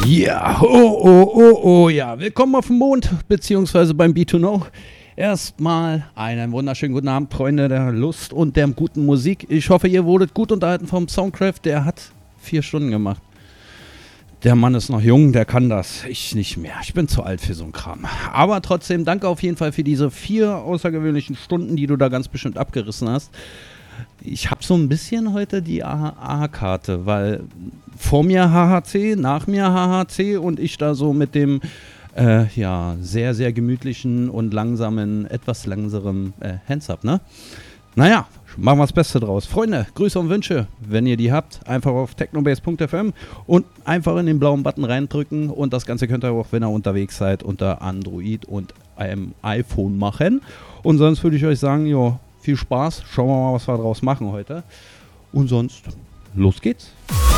Ja, oh, ja. Willkommen auf dem Mond, beziehungsweise beim B2Know. Erstmal einen wunderschönen guten Abend, Freunde der Lust und der guten Musik. Ich hoffe, ihr wurdet gut unterhalten vom Soundcraft. Der hat 4 Stunden gemacht. Der Mann ist noch jung, der kann das. Ich nicht mehr. Ich bin zu alt für so einen Kram. Aber trotzdem, danke auf jeden Fall für diese 4 außergewöhnlichen Stunden, die du da ganz bestimmt abgerissen hast. Ich habe so ein bisschen heute die AA-Karte, weil vor mir HHC, nach mir HHC und ich da so mit dem sehr, sehr gemütlichen und langsamen, etwas langsamen Hands-Up, ne? Naja, machen wir das Beste draus. Freunde, Grüße und Wünsche, wenn ihr die habt, einfach auf technobase.fm und einfach in den blauen Button reindrücken und das Ganze könnt ihr auch, wenn ihr unterwegs seid, unter Android und einem iPhone machen. Und sonst würde ich euch sagen, jo, viel Spaß, schauen wir mal, was wir draus machen heute. Und sonst, los geht's.